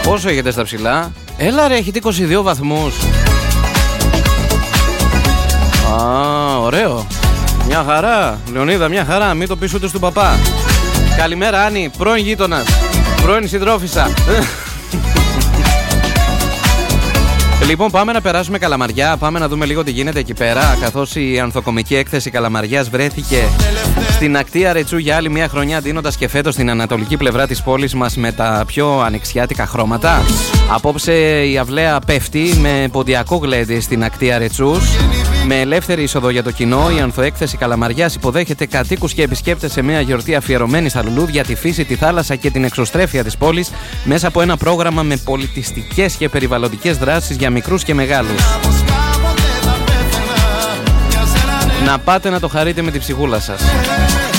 Πόσο έχετε στα ψηλά? Έλα ρε, έχετε 22 βαθμούς. Α, ωραίο. Μια χαρά, Λεωνίδα, μια χαρά. Μην το πεις ούτε στον παπά. Καλημέρα Άννη, πρώην γείτονας, πρώην συντρόφισσα. Λοιπόν, πάμε να περάσουμε Καλαμαριά, πάμε να δούμε λίγο τι γίνεται εκεί πέρα, καθώς η ανθοκομική έκθεση Καλαμαριάς βρέθηκε στην ακτή Αρετσού για άλλη μια χρονιά, δίνοντας και φέτος την ανατολική πλευρά της πόλης μας με τα πιο ανοιξιάτικα χρώματα. Απόψε η αυλαία πέφτει με ποντιακό γλέντι στην ακτή Αρετσούς. Με ελεύθερη είσοδο για το κοινό, η ανθοέκθεση Καλαμαριάς υποδέχεται κατοίκους και επισκέπτες σε μια γιορτή αφιερωμένη στα λουλούδια, τη φύση, τη θάλασσα και την εξωστρέφεια της πόλης, μέσα από ένα πρόγραμμα με πολιτιστικές και περιβαλλοντικές δράσεις για μικρούς και μεγάλους. Να πάτε να το χαρείτε με τη ψυχούλα σας.